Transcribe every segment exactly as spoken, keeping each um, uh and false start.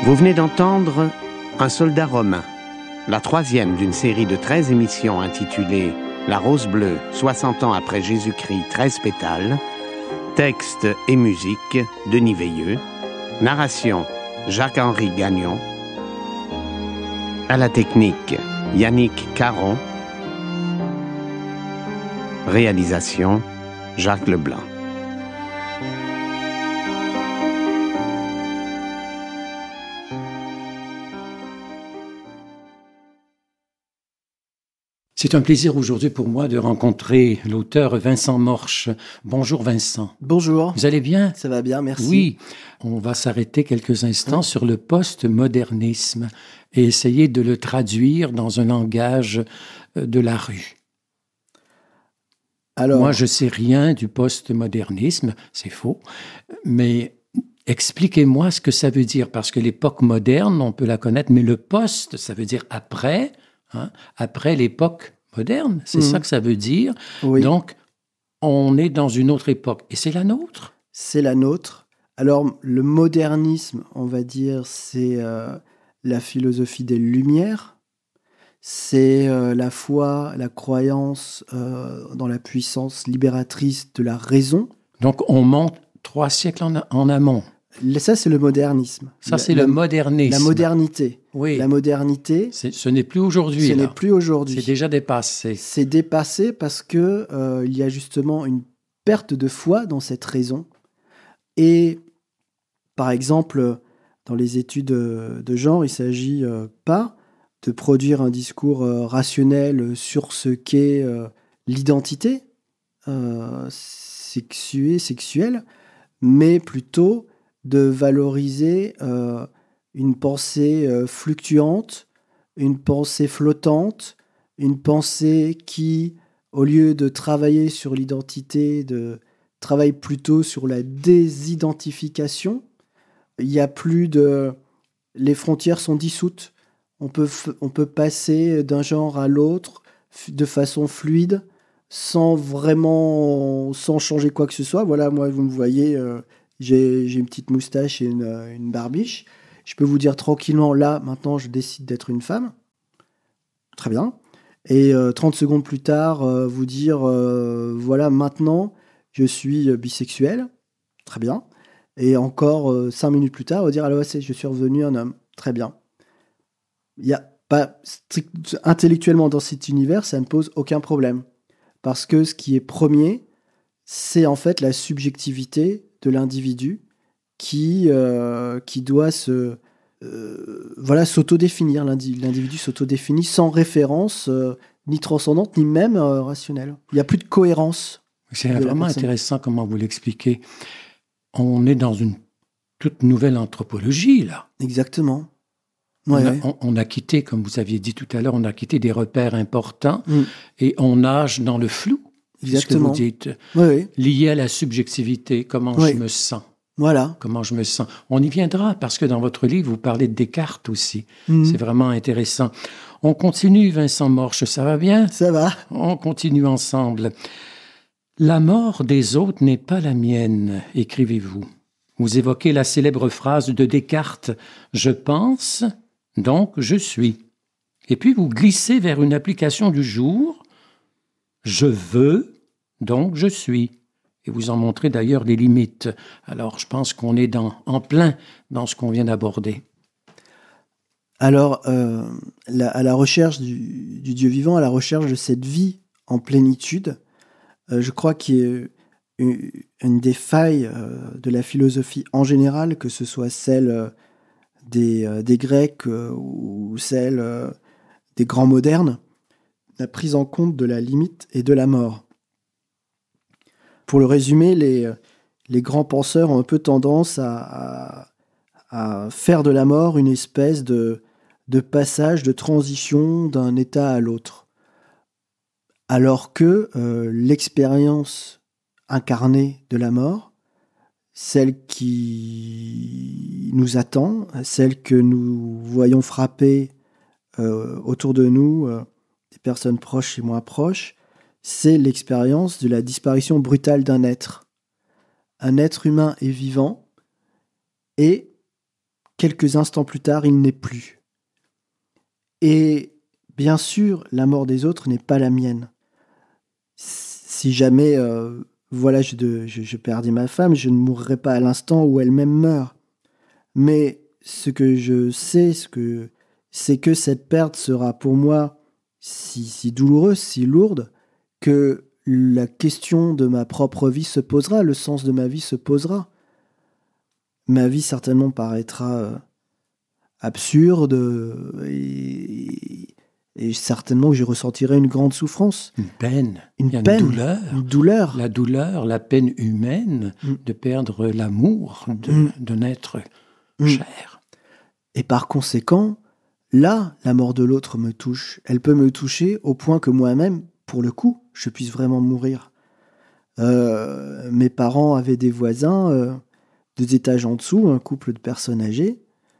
Vous venez d'entendre Un soldat romain, la troisième d'une série de treize émissions intitulée La Rose Bleue, soixante ans après Jésus-Christ, treize pétales. Texte et musique, Denis Veilleux. Narration, Jacques-Henri Gagnon. À la technique, Yannick Caron. Réalisation, Jacques Leblanc. C'est un plaisir aujourd'hui pour moi de rencontrer l'auteur Vincent Morche. Bonjour Vincent. Bonjour. Vous allez bien? Ça va bien, merci. Oui, on va s'arrêter quelques instants oui. sur le postmodernisme et essayer de le traduire dans un langage de la rue. Alors, moi, je sais rien du postmodernisme, c'est faux, mais expliquez-moi ce que ça veut dire, parce que l'époque moderne, on peut la connaître, mais le post, ça veut dire après, hein, après l'époque moderne, c'est mmh. ça que ça veut dire. Oui. Donc, on est dans une autre époque, et c'est la nôtre. C'est la nôtre. Alors, le modernisme, on va dire, c'est euh, la philosophie des Lumières, c'est euh, la foi, la croyance euh, dans la puissance libératrice de la raison. Donc, on monte trois siècles en, en amont. Ça, c'est le modernisme. Ça, c'est le, le modernisme. La modernité. Oui. La modernité. C'est, ce n'est plus aujourd'hui. Ce là. n'est plus aujourd'hui. C'est déjà dépassé. C'est dépassé parce que euh, il y a justement une perte de foi dans cette raison. Et, par exemple, dans les études de genre, il ne s'agit euh, pas de produire un discours euh, rationnel sur ce qu'est euh, l'identité euh, sexuée, sexuelle, mais plutôt de valoriser euh, une pensée euh, fluctuante, une pensée flottante, une pensée qui, au lieu de travailler sur l'identité, de travaille plutôt sur la désidentification. Il y a plus de... Les frontières sont dissoutes. On peut, on peut passer d'un genre à l'autre de façon fluide, sans vraiment... sans changer quoi que ce soit. Voilà, moi, vous me voyez... Euh, J'ai, j'ai une petite moustache et une, une barbiche. Je peux vous dire tranquillement, là, maintenant, je décide d'être une femme. Très bien. Et euh, trente secondes plus tard, euh, vous dire, euh, voilà, maintenant, je suis bisexuel. Très bien. Et encore euh, cinq minutes plus tard, vous dire, alors, je suis revenu un homme. Très bien. Il y a pas strict, intellectuellement, dans cet univers, ça ne pose aucun problème. Parce que ce qui est premier, c'est en fait la subjectivité de l'individu qui, euh, qui doit se, euh, voilà, s'autodéfinir. L'individu, l'individu s'autodéfinit sans référence euh, ni transcendante, ni même euh, rationnelle. Il n'y a plus de cohérence. C'est de vraiment intéressant comment vous l'expliquez. On est dans une toute nouvelle anthropologie, là. Exactement. Ouais, on, a, ouais. on, on a quitté, comme vous aviez dit tout à l'heure, on a quitté des repères importants mm. et on nage dans le flou. Exactement. Ce que vous dites, oui, oui. lié à la subjectivité, comment oui. je me sens. Voilà. Comment je me sens. On y viendra, parce que dans votre livre, vous parlez de Descartes aussi. Mmh. C'est vraiment intéressant. On continue, Vincent Morche, ça va bien? Ça va. On continue ensemble. La mort des autres n'est pas la mienne, écrivez-vous. Vous évoquez la célèbre phrase de Descartes, « Je pense, donc je suis ». Et puis vous glissez vers une application du jour, « Je veux, donc je suis ». Et vous en montrez d'ailleurs les limites. Alors, je pense qu'on est dans, en plein dans ce qu'on vient d'aborder. Alors, euh, la, à la recherche du, du Dieu vivant, à la recherche de cette vie en plénitude, euh, je crois qu'il y a une, une des failles euh, de la philosophie en général, que ce soit celle euh, des, euh, des Grecs euh, ou celle euh, des grands modernes, la prise en compte de la limite et de la mort. Pour le résumer, les, les grands penseurs ont un peu tendance à, à, à faire de la mort une espèce de, de passage, de transition d'un état à l'autre. Alors que euh, l'expérience incarnée de la mort, celle qui nous attend, celle que nous voyons frapper euh, autour de nous, euh, des personnes proches et moins proches, c'est l'expérience de la disparition brutale d'un être. Un être humain est vivant et quelques instants plus tard, il n'est plus. Et bien sûr, la mort des autres n'est pas la mienne. Si jamais euh, voilà, je, de, je, je perdais ma femme, je ne mourrais pas à l'instant où elle-même meurt. Mais ce que je sais, ce que, c'est que cette perte sera pour moi si, si douloureuse, si lourde, que la question de ma propre vie se posera, le sens de ma vie se posera. Ma vie certainement paraîtra euh, absurde et, et certainement que je ressentirai une grande souffrance. Une peine, une, une peine, douleur. Une douleur. La douleur, la peine humaine mm. de perdre l'amour de, mm. d'un être mm. cher. Et par conséquent, là, la mort de l'autre me touche. Elle peut me toucher au point que moi-même, pour le coup, je puisse vraiment mourir. Euh, mes parents avaient des voisins, euh, deux étages en dessous, un couple de personnes âgées.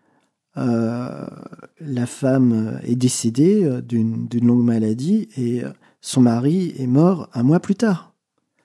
Euh, la femme est décédée d'une, d'une longue maladie et son mari est mort un mois plus tard.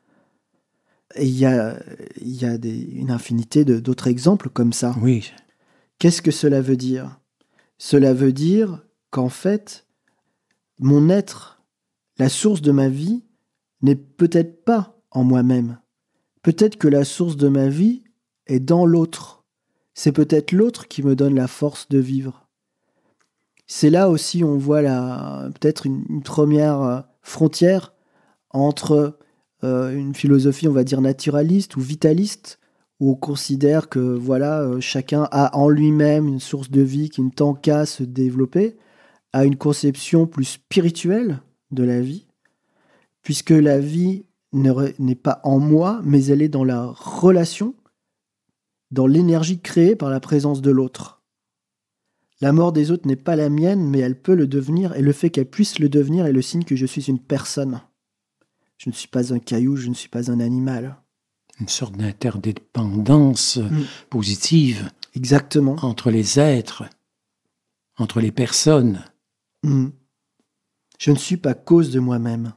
Et il y a, y a des, une infinité de, d'autres exemples comme ça. Oui. Qu'est-ce que cela veut dire ? Cela veut dire qu'en fait, mon être, la source de ma vie, n'est peut-être pas en moi-même. Peut-être que la source de ma vie est dans l'autre. C'est peut-être l'autre qui me donne la force de vivre. C'est là aussi on voit la, peut-être une, une première frontière entre euh, une philosophie, on va dire, naturaliste ou vitaliste, où on considère que voilà, euh, chacun a en lui-même une source de vie qui ne tend qu'à se développer, à une conception plus spirituelle de la vie, puisque la vie ne re, n'est pas en moi, mais elle est dans la relation, dans l'énergie créée par la présence de l'autre. La mort des autres n'est pas la mienne, mais elle peut le devenir, et le fait qu'elle puisse le devenir est le signe que je suis une personne. Je ne suis pas un caillou, je ne suis pas un animal. Une sorte d'interdépendance mmh. positive. Exactement. Entre les êtres, entre les personnes. Mmh. Je ne suis pas cause de moi-même.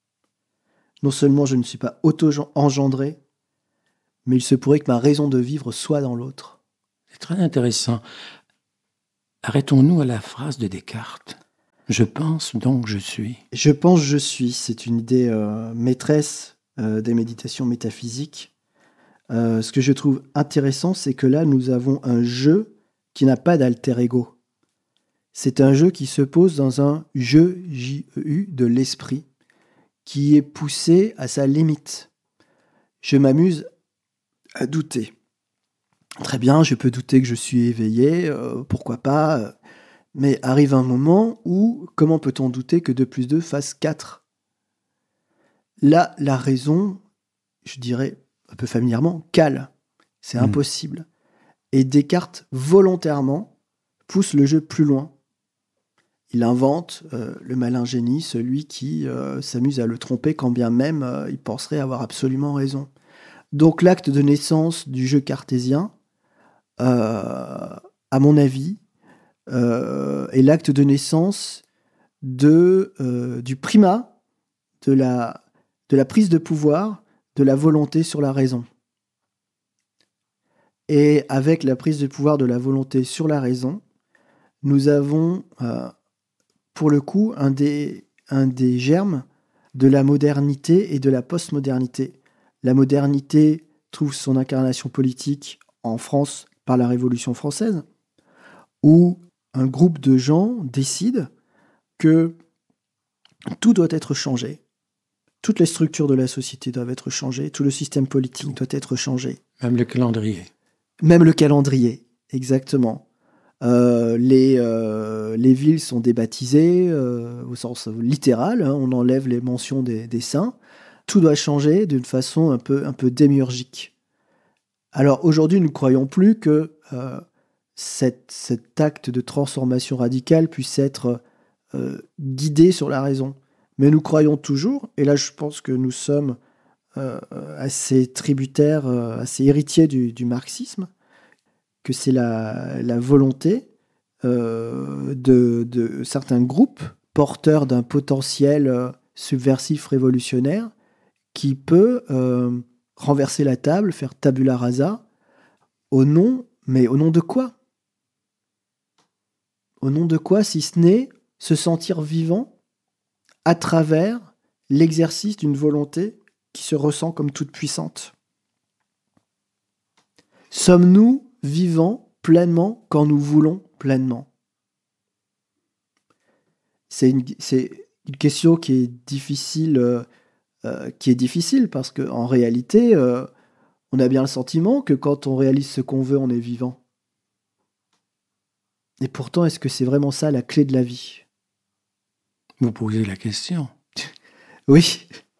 Non seulement je ne suis pas auto-engendré, mais il se pourrait que ma raison de vivre soit dans l'autre. C'est très intéressant. Arrêtons-nous à la phrase de Descartes. Je pense donc je suis. Je pense je suis. C'est une idée euh, maîtresse euh, des méditations métaphysiques. Euh, ce que je trouve intéressant, c'est que là, nous avons un jeu qui n'a pas d'alter ego. C'est un jeu qui se pose dans un jeu J E U de l'esprit, qui est poussé à sa limite. Je m'amuse à douter. Très bien, je peux douter que je suis éveillé, euh, pourquoi pas, euh, mais arrive un moment où, comment peut-on douter que deux plus deux fasse quatre ? Là, la raison, je dirais un peu familièrement, cale. C'est mmh. impossible. Et Descartes, volontairement, pousse le jeu plus loin. Il invente euh, le malin génie, celui qui euh, s'amuse à le tromper quand bien même euh, il penserait avoir absolument raison. Donc l'acte de naissance du jeu cartésien, euh, à mon avis, euh, est l'acte de naissance de, euh, du primat de la, de la prise de pouvoir de la volonté sur la raison. Et avec la prise de pouvoir de la volonté sur la raison, nous avons, euh, pour le coup, un des, un des germes de la modernité et de la postmodernité. La modernité trouve son incarnation politique en France par la Révolution française, où un groupe de gens décide que tout doit être changé. Toutes les structures de la société doivent être changées, tout le système politique tout. doit être changé. Même le calendrier. Même le calendrier, exactement. Euh, les, euh, les villes sont débaptisées euh, au sens littéral, hein, on enlève les mentions des, des saints. Tout doit changer d'une façon un peu, un peu démiurgique. Alors aujourd'hui, nous ne croyons plus que euh, cette, cet acte de transformation radicale puisse être euh, guidé sur la raison. Mais nous croyons toujours, et là je pense que nous sommes euh, assez tributaires, euh, assez héritiers du, du marxisme, que c'est la, la volonté euh, de, de certains groupes porteurs d'un potentiel euh, subversif révolutionnaire qui peut euh, renverser la table, faire tabula rasa, au nom, mais au nom de quoi ? Au nom de quoi, si ce n'est se sentir vivant à travers l'exercice d'une volonté qui se ressent comme toute puissante. Sommes-nous vivants pleinement quand nous voulons pleinement ? C'est une, c'est une question qui est difficile, euh, euh, qui est difficile parce qu'en réalité, euh, on a bien le sentiment que quand on réalise ce qu'on veut, on est vivant. Et pourtant, est-ce que c'est vraiment ça la clé de la vie ? Vous posez la question. Oui,